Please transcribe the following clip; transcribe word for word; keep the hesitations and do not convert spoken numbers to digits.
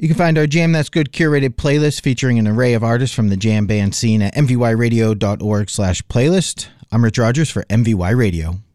You can find our Jam That's Good curated playlist featuring an array of artists from the jam band scene at m v y radio dot org slash playlist. I'm Rich Rogers for M V Y Radio.